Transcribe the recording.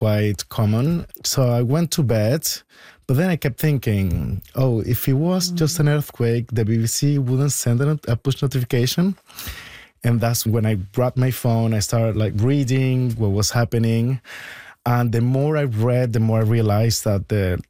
quite common. So I went to bed, but then I kept thinking, oh, if it was just an earthquake, the BBC wouldn't send a push notification. And that's when I grabbed my phone. I started like reading what was happening. And the more I read, the more I realized that